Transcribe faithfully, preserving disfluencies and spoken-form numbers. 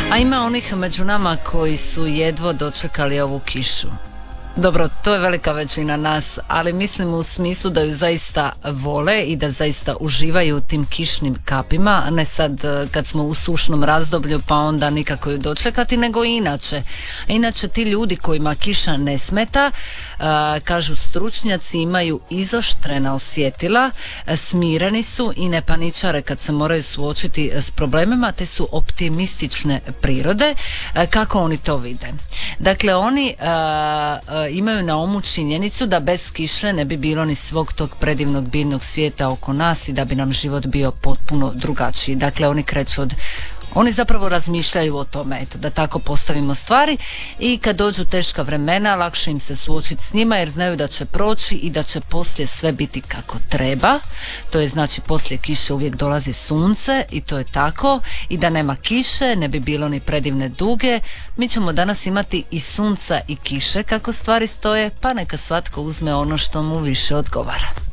A ima onih među nama koji su jedva dočekali ovu kišu. Dobro, to je velika većina nas, ali mislim u smislu da ju zaista vole i da zaista uživaju u tim kišnim kapima, a ne sad kad smo u sušnom razdoblju pa onda nikako ju dočekati, nego i inače. Inače ti ljudi kojima kiša ne smeta, kažu stručnjaci, imaju izoštrena osjetila, smireni su i ne paničare kad se moraju suočiti s problemima, te su optimistične prirode. Kako oni to vide? Dakle, oni imaju na umu činjenicu da bez kiše ne bi bilo ni svog tog predivnog biljnog svijeta oko nas i da bi nam život bio potpuno drugačiji. Dakle, oni kreću od Oni zapravo razmišljaju o tome, eto, da tako postavimo stvari, i kad dođu teška vremena lakše im se suočiti s njima jer znaju da će proći i da će poslije sve biti kako treba. To je znači poslije kiše uvijek dolazi sunce i to je tako, i da nema kiše ne bi bilo ni predivne duge. Mi ćemo danas imati i sunca i kiše kako stvari stoje, pa neka svatko uzme ono što mu više odgovara.